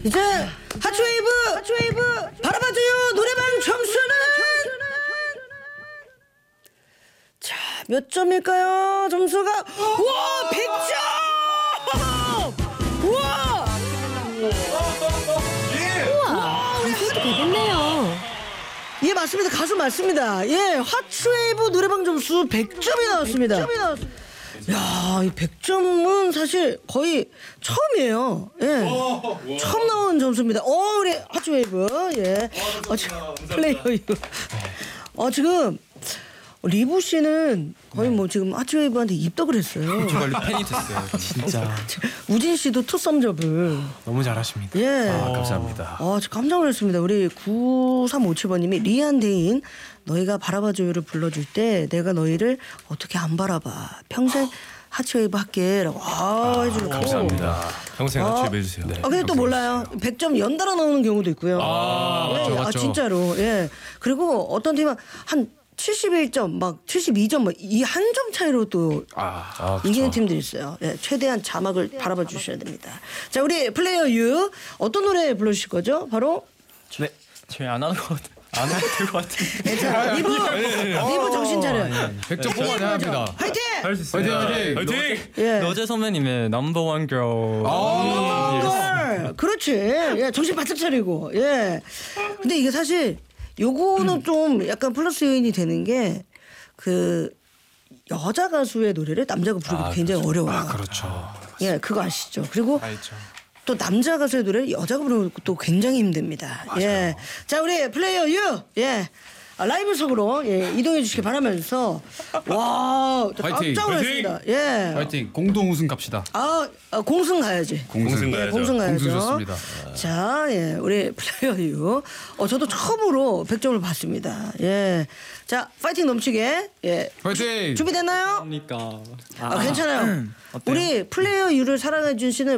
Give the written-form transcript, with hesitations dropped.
이제 하츠웨이브 바라봐줘요 노래방 점수는 자, 몇 점일까요? 점수가 와 100점! 우와! 점수도 되겠네요. 예 맞습니다. 가수 맞습니다. 예 하츠웨이브 노래방 점수 100점이 나왔습니다. 야, 이 100점은 사실 거의 처음이에요. 예. 처음 나온 점수입니다. 우리 하츠웨이브. 예. 플레이어 이거. 지금 리부 씨는 거의 뭐 지금 하츠웨이브한테 입덕을 했어요. 정말로 팬이 됐어요. 진짜. 우진 씨도 투썸접을. 너무 잘하십니다. 예. 감사합니다. 저 깜짝 놀랐습니다. 우리 9357번님이 리안데인 너희가 바라봐줘요를 불러줄 때 내가 너희를 어떻게 안 바라봐 평생 하츠웨이브 할게라고 해주고 감사합니다. 평생 하츠웨이브 해주세요. 네. 근데 또 몰라요. 100점 연달아 나오는 경우도 있고요. 맞죠. 진짜로. 예. 그리고 어떤 팀은 한 71점, 막 72점, 막 이 한 점 차이로 또 이기는 팀들이 있어요. 예, 최대한 자막을 바라봐 주셔야 됩니다. 자, 우리 플레이어 유 어떤 노래 불러주실 거죠? 바로 네, 저희 안 하는 것 같아요. 안 해도 될 것 같은데. 자, 리브 정신 차려. 100점 뽑아내야 합니다. 화이팅! 할 수 있어요. 화이팅! 예. 너제 선배님의 넘버원 걸. 걸. 그렇지. 예, 정신 바짝 차리고. 예. 근데 이게 사실 요거는 좀 약간 플러스 요인이 되는 게 그 여자 가수의 노래를 남자가 부르기 굉장히 어려워요. 그렇죠. 예, 그거 아시죠? 그리고 알죠. 또 남자 가수의 노래를 여자가 부르는 것도 굉장히 힘듭니다. 예. 자, 우리 플레이어 유. 예. 라이브석으로 이동해 주시기 바라면서 와, 화이팅! 깜짝 놀랐습니다. 예. 파이팅. 공동 우승 갑시다. 공승 가야지. 공승 예, 공승 가야죠. 공승 좋습니다. 자, 예, 우리 플레이어 유. 저도 처음으로 100점을 받습니다. 예. 자, 파이팅 넘치게. 예. 파이팅! 준비됐나요? 그러니까. 괜찮아요. 우리 플레이어 유를 사랑해 준 씨는